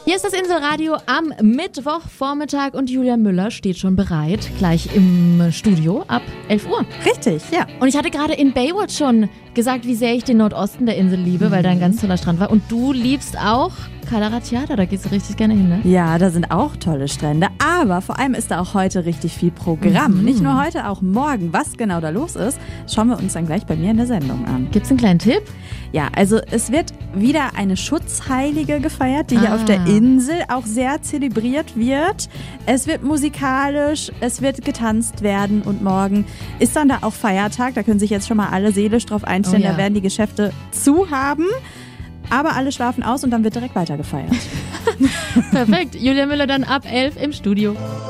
Hier ist das Inselradio am Mittwochvormittag und Julia Müller steht schon bereit, gleich im Studio ab 11 Uhr. Richtig, ja. Und ich hatte gerade in Baywatch schon gesagt, wie sehr ich den Nordosten der Insel liebe, weil da ein ganz toller Strand war. Und du liebst auch Calaratiada, da gehst du richtig gerne hin, ne? Ja, da sind auch tolle Strände, aber vor allem ist da auch heute richtig viel Programm. Nicht nur heute, auch morgen. Was genau da los ist, schauen wir uns dann gleich bei mir in der Sendung an. Gibt's einen kleinen Tipp? Ja, also es wird wieder eine Schutzheilige gefeiert, die hier auf der Insel auch sehr zelebriert wird. Es wird musikalisch, es wird getanzt werden und morgen ist dann da auch Feiertag. Da können sich jetzt schon mal alle seelisch drauf einstellen, da werden die Geschäfte zu haben. Aber alle schlafen aus und dann wird direkt weiter gefeiert. Perfekt. Julia Müller dann ab 11 im Studio.